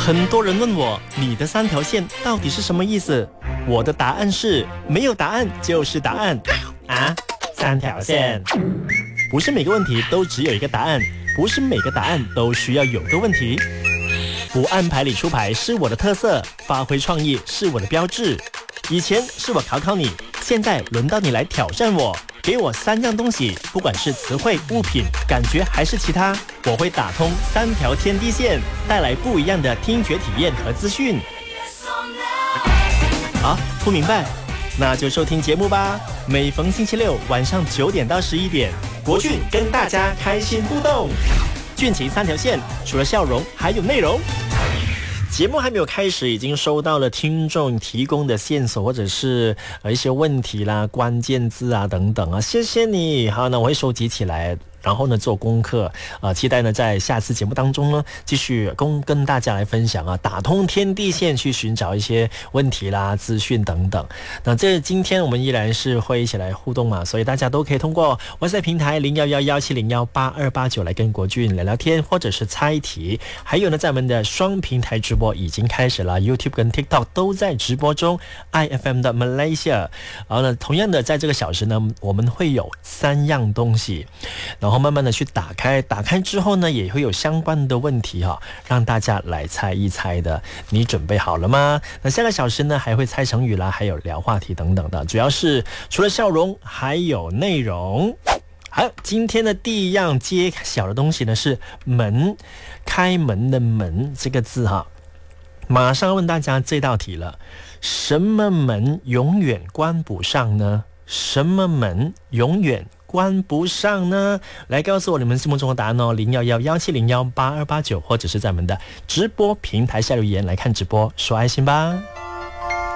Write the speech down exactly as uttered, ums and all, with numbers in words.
很多人问我，你的三条线到底是什么意思？我的答案是，没有答案就是答案啊！三条线，不是每个问题都只有一个答案，不是每个答案都需要有个问题。不按牌理出牌是我的特色，发挥创意是我的标志。以前是我考考你，现在轮到你来挑战我。给我三样东西，不管是词汇、物品、感觉还是其他，我会打通三条天地线，带来不一样的听觉体验和资讯。啊，不明白？那就收听节目吧。每逢星期六晚上九点到十一点，国俊跟大家开心互动。俊情三条线，除了笑容，还有内容。节目还没有开始，已经收到了听众提供的线索，或者是呃一些问题啦、关键字啊等等啊，谢谢你。好，那我会收集起来，然后呢做功课，呃，期待呢在下次节目当中呢继续跟跟大家来分享啊，打通天地线去寻找一些问题啦、资讯等等。那这今天我们依然是会一起来互动嘛，所以大家都可以通过 WhatsApp 平台零一一一七零一八二八九来跟国俊聊聊天，或者是猜题。还有呢，在我们的双平台直播已经开始了 ，YouTube 跟 TikTok 都在直播中 ，I F M 的 Malaysia。然后呢，同样的在这个小时呢，我们会有三样东西。然后慢慢的去打开，打开之后呢，也会有相关的问题哈、哦，让大家来猜一猜的。你准备好了吗？那下个小时呢，还会猜成语啦，还有聊话题等等的，主要是除了笑容，还有内容。好，今天的第一样揭晓的东西呢是门，开门的门这个字哈。马上问大家这道题了，什么门永远关不上呢？什么门永远关不上呢？来告诉我你们心目中的答案哦，零一一一七零一八二八九，或者是在我们的直播平台下留言来看直播，说爱心吧。